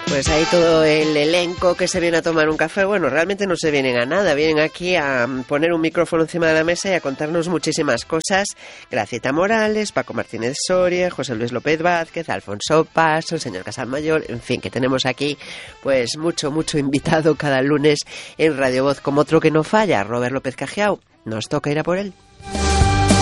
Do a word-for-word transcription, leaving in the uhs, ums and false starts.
Pues ahí todo el elenco que se viene a tomar un café, bueno, realmente no se vienen a nada, vienen aquí a poner un micrófono encima de la mesa y a contarnos muchísimas cosas. Gracieta Morales, Paco Martínez Soria, José Luis López Vázquez, Alfonso Paso, el señor Casalmayor, en fin, que tenemos aquí pues mucho, mucho invitado cada lunes en Radio Voz, como otro que no falla, Robert López Cajiao. Nos toca ir a por él.